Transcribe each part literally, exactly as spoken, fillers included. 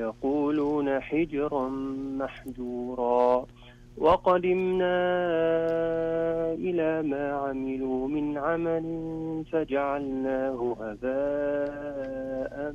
ويقولون حجرا محجورا وقدمنا إلى ما عملوا من عمل فجعلناه هباء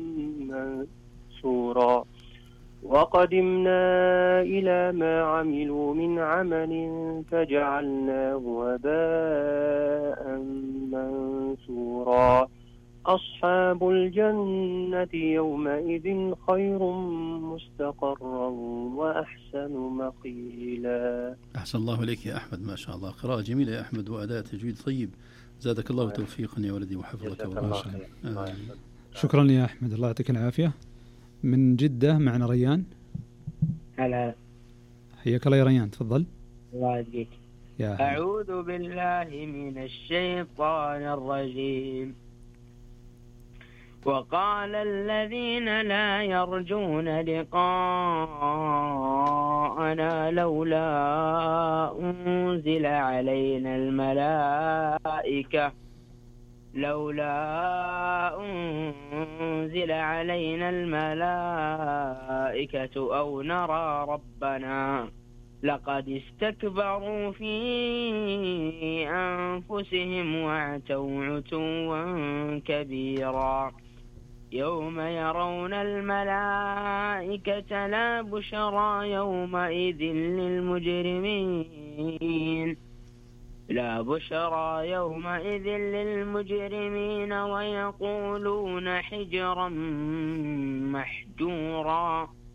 منثورا وقدمنا إلى ما عملوا من عمل فجعلناه هباء منثورا أصحاب الجنة يومئذ خير مستقرا وأحسن مقيلا. أحسن الله إليك يا أحمد، ما شاء الله، قراءة جميلة يا أحمد وأداء تجويد طيب، زادك الله توفيقا يا ولدي وحفظك الله. آه. شكرا يا أحمد، الله يعطيك العافية. من جدة معنا ريان. هلا، حياك الله يا ريان، تفضل. الله يجزيك. أعوذ بالله من الشيطان الرجيم. وقال الذين لا يرجون لقاءنا لولا أنزل علينا الملائكة لولا أنزل علينا الملائكة أو نرى ربنا لقد استكبروا في أنفسهم وعتوا عتوا كبيرا يوم يرون الملائكة لا بشرى يومئذ للمجرمين لا بشرى يومئذ للمجرمين ويقولون حجرا محجورا